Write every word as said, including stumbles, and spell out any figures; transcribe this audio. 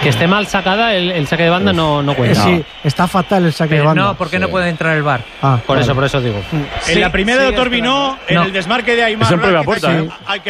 Que esté mal sacada, el, el saque de banda no, no Eh, cuenta. sí, está fatal el saque de Pero banda. no, porque Sí. no puede entrar el V A R. Ah, Por vale. eso, por eso digo. En la primera de sigue Otorbino, en No. el desmarque de Aymar. Es en propia Blanquez, puerta, hay que- ¿eh? hay que